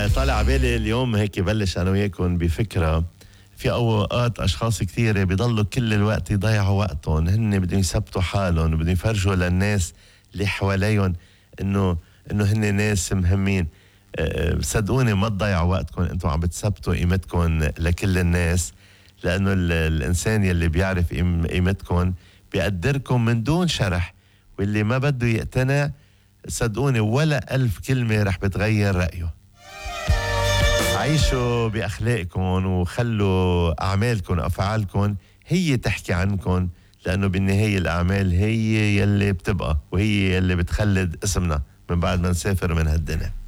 طالع عبالي اليوم هيك بلش أنا وياكم بفكرة. في أوقات أشخاص كثيرة بيضلوا كل الوقت يضيعوا وقتهم، هن بدهم يثبتوا حالهم وبدهم يفرجوا للناس اللي حواليهم إنه هن ناس مهمين. صدقوني ما تضيعوا وقتكم انتم عم بتثبتوا قيمتكم لكل الناس، لأنه الإنسان يلي بيعرف قيمتكم بيقدركم من دون شرح، واللي ما بده يقتنع صدقوني ولا 1000 كلمة رح بتغير رأيه. عيشوا بأخلاقكم وخلوا أعمالكم وأفعالكم هي تحكي عنكم، لأنه بالنهاية الأعمال هي يلي بتبقى وهي يلي بتخلد اسمنا من بعد ما نسافر من هالدنيا.